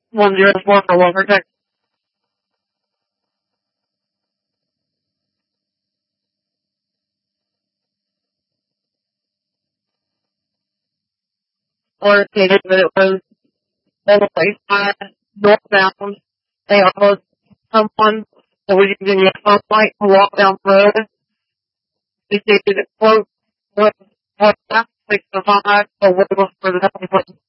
104 for Walker, Texas. Or stated that it was all the place northbound. They almost someone that was using a phone light to walk down the road. They stated it quote what traffic the 5 or what was for the